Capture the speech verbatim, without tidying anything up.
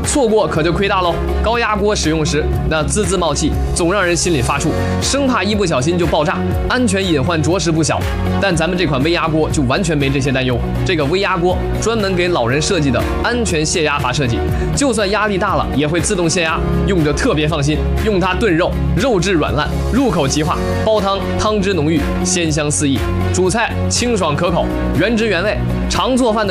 错过可就亏大喽。高压锅使用时，那滋滋冒气，总让人心里发怵，生怕一不小心就爆炸，安全隐患着实不小。但咱们这款微压锅就完全没这些担忧。这个微压锅专门给老人设计的安全泄压阀设计，就算压力大了也会自动泄压，用着特别放心。用它炖肉，肉质软烂，入口即化；煲汤，汤汁浓郁，鲜香四溢；煮菜清爽可口，原汁原味。常做饭的